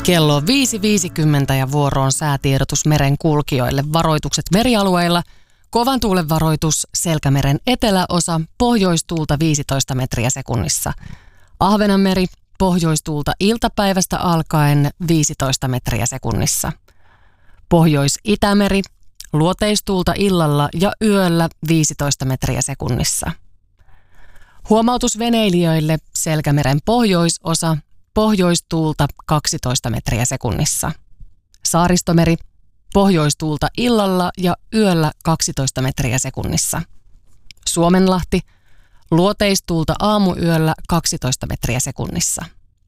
Kello on 5.50 ja vuoroon säätiedotus meren kulkijoille. Varoitukset merialueilla. Kovan tuulen varoitus Selkämeren eteläosa, pohjoistuulta 15 metriä sekunnissa. Ahvenanmeri, pohjoistuulta iltapäivästä alkaen 15 metriä sekunnissa. Pohjois-Itämeri, luoteistuulta illalla ja yöllä 15 metriä sekunnissa. Huomautus veneilijöille Selkämeren pohjoisosa, pohjoistuulta 12 metriä sekunnissa. Saaristomeri, pohjoistuulta illalla ja yöllä 12 metriä sekunnissa. Suomenlahti, luoteistuulta aamuyöllä 12 metriä sekunnissa.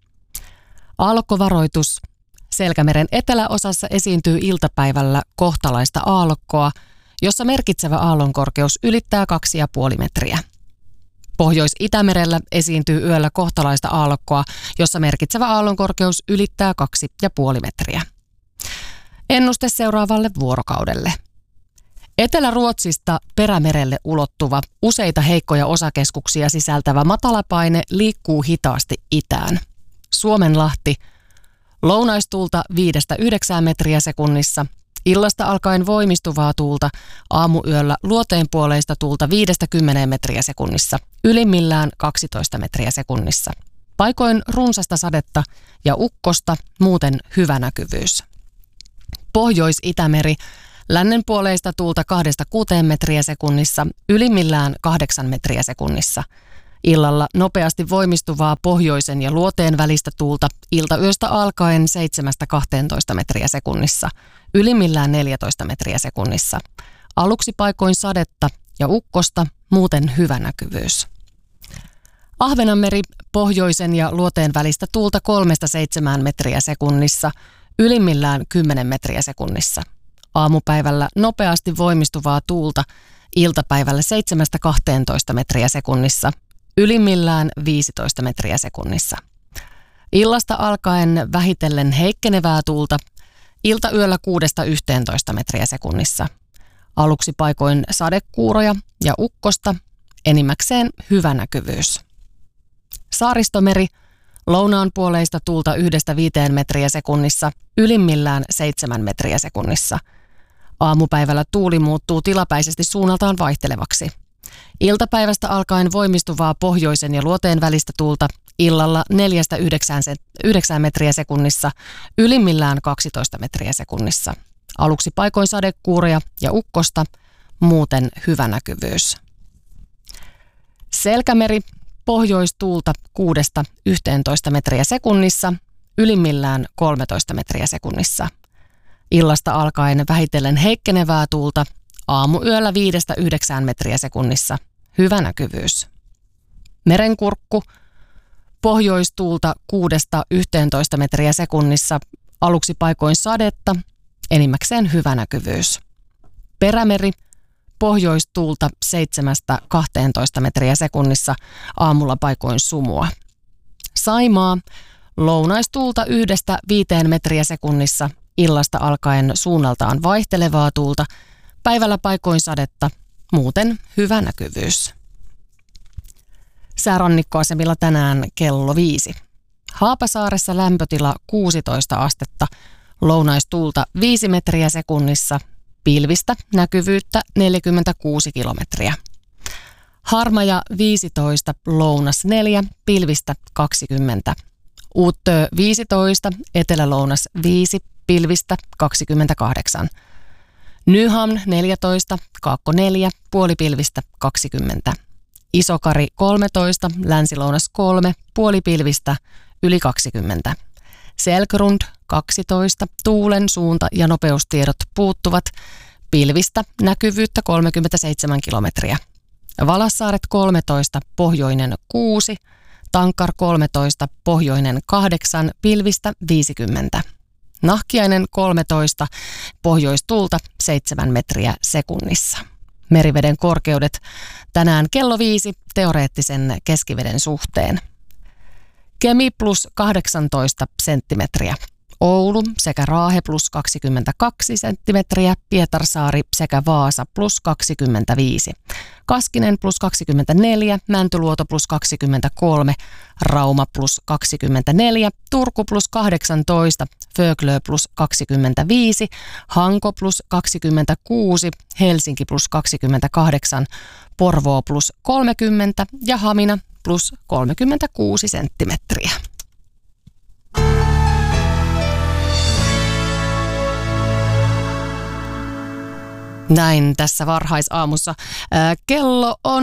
Aallokkovaroitus. Selkämeren eteläosassa esiintyy iltapäivällä kohtalaista aallokkoa, jossa merkitsevä aallonkorkeus ylittää 2,5 metriä. Pohjois-Itämerellä esiintyy yöllä kohtalaista aallokkoa, jossa merkitsevä aallonkorkeus ylittää 2,5 metriä. Ennuste seuraavalle vuorokaudelle. Etelä-Ruotsista Perämerelle ulottuva, useita heikkoja osakeskuksia sisältävä matalapaine liikkuu hitaasti itään. Suomenlahti, lounaistuulta 5-9 metriä sekunnissa, illasta alkaen voimistuvaa tuulta, aamuyöllä luoteenpuoleista tuulta 5-10 metriä sekunnissa, ylimmillään 12 metriä sekunnissa. Paikoin runsasta sadetta ja ukkosta, muuten hyvä näkyvyys. Pohjois-Itämeri, lännenpuoleista tuulta 2-6 metriä sekunnissa, ylimmillään 8 metriä sekunnissa. Illalla nopeasti voimistuvaa pohjoisen ja luoteen välistä tuulta, iltayöstä alkaen 7-12 metriä sekunnissa, ylimmillään 14 metriä sekunnissa. Aluksi paikoin sadetta ja ukkosta, muuten hyvä näkyvyys. Ahvenanmeri, pohjoisen ja luoteen välistä tuulta 3-7 metriä sekunnissa, ylimmillään 10 metriä sekunnissa. Aamupäivällä nopeasti voimistuvaa tuulta, iltapäivällä 7-12 metriä sekunnissa, ylimmillään 15 metriä sekunnissa. Illasta alkaen vähitellen heikkenevää tuulta, iltayöllä 6-11 metriä sekunnissa. Aluksi paikoin sadekuuroja ja ukkosta, enimmäkseen hyvä näkyvyys. Saaristomeri, lounaan puoleista tuulta 1-5 metriä sekunnissa, ylimmillään 7 metriä sekunnissa. Aamupäivällä tuuli muuttuu tilapäisesti suunnaltaan vaihtelevaksi. Iltapäivästä alkaen voimistuvaa pohjoisen ja luoteen välistä tuulta, illalla 4-9 metriä sekunnissa, ylimmillään 12 metriä sekunnissa. Aluksi paikoin sadekuuroja ja ukkosta, muuten hyvä näkyvyys. Selkämeri, pohjoistuulta 6-11 metriä sekunnissa, ylimmillään 13 metriä sekunnissa. Illasta alkaen vähitellen heikkenevää tuulta, aamuyöllä 5-9 metriä sekunnissa, hyvä näkyvyys. Merenkurkku, pohjoistuulta 6-11 metriä sekunnissa, aluksi paikoin sadetta, enimmäkseen hyvä näkyvyys. Perämeri, pohjoistuulta 7-12 metriä sekunnissa, aamulla paikoin sumua. Saimaa, lounaistuulta 1-5 metriä sekunnissa, illasta alkaen suunnaltaan vaihtelevaa tuulta, päivällä paikoin sadetta, muuten hyvä näkyvyys. Säärannikkoasemilla tänään kello 5. Haapasaaressa lämpötila 16 astetta, lounaistuulta 5 metriä sekunnissa, pilvistä näkyvyyttä 46 kilometriä. Harmaja 15, lounas 4, pilvistä 20. Uuttöö 15, etelä-lounas 5, pilvistä 28. Nyhamn 14, kaakko 4, puolipilvistä 20. Isokari 13, länsilounas 3, puolipilvistä yli 20. Selkrund 12, tuulen suunta ja nopeustiedot puuttuvat, pilvistä näkyvyyttä 37 kilometriä. Valassaaret 13, pohjoinen 6, Tankkar 13, pohjoinen 8, pilvistä 50. Nahkiainen 13, pohjoistuulta 7 metriä sekunnissa. Meriveden korkeudet tänään kello 5 teoreettisen keskiveden suhteen. Kemi plus 18 senttimetriä. Oulu sekä Raahe plus 22 senttimetriä, Pietarsaari sekä Vaasa plus 25. Kaskinen plus 24, Mäntyluoto plus 23, Rauma plus 24, Turku plus 18, Föglö plus 25, Hanko plus 26, Helsinki plus 28, Porvoo plus 30 ja Hamina plus 36 senttimetriä. Näin tässä varhaisaamussa. Kello on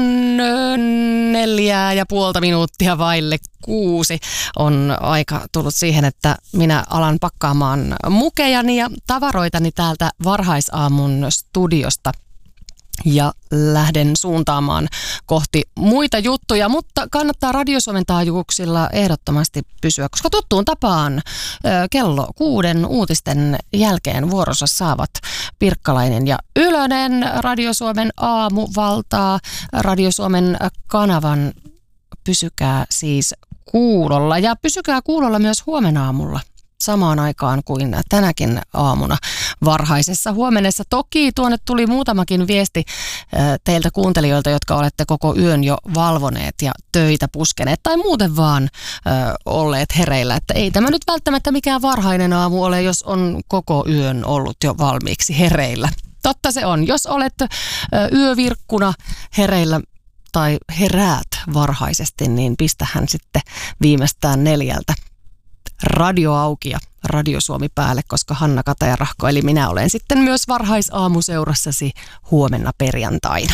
4,5 vaille 6. On aika tullut siihen, että minä alan pakkaamaan mukejani ja tavaroitani täältä varhaisaamun studiosta. Ja lähden suuntaamaan kohti muita juttuja, mutta kannattaa Radio Suomen taajuuksilla ehdottomasti pysyä, koska tuttuun tapaan kello 6 uutisten jälkeen vuorossa saavat Pirkkalainen ja Ylönen. Radio Suomen aamu valtaa Radio Suomen kanavan. Pysykää siis kuulolla ja pysykää kuulolla myös huomenna aamulla. Samaan aikaan kuin tänäkin aamuna varhaisessa huomenessa. Toki tuonne tuli muutamakin viesti teiltä kuuntelijoilta, jotka olette koko yön jo valvoneet ja töitä puskeneet tai muuten vaan olleet hereillä. Että ei tämä nyt välttämättä mikään varhainen aamu ole, jos on koko yön ollut jo valmiiksi hereillä. Totta se on. Jos olet yövirkkuna hereillä tai heräät varhaisesti, niin pistähän sitten viimeistään 4 radio auki ja Radio Suomi päälle, koska Hanna Katajarahko eli minä olen sitten myös varhaisaamuseurassasi huomenna perjantaina.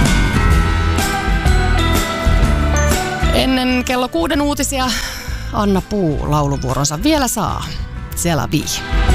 Ennen kello 6 uutisia Anna Puu lauluvuoronsa vielä saa. C'est la vie.